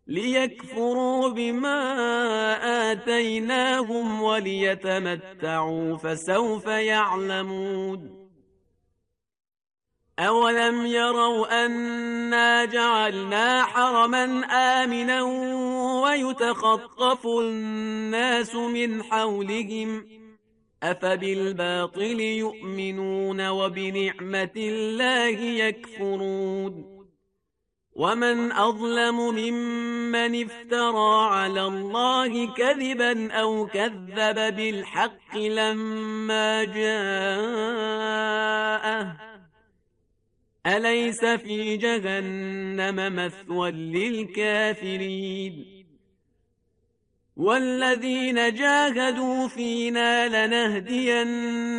ليكفروا بما آتيناهم وليتمتعوا فسوف يعلمون أولم يروا أنا جعلنا حرما آمنا ويتخطف الناس من حولهم أفبالباطل يؤمنون وبنعمة الله يكفرون ومن أظلم ممن افترى على الله كذبا أو كذب بالحق لما جاءه أليس في جهنم مثوى للكافرين والذين جاهدوا فينا لنهدين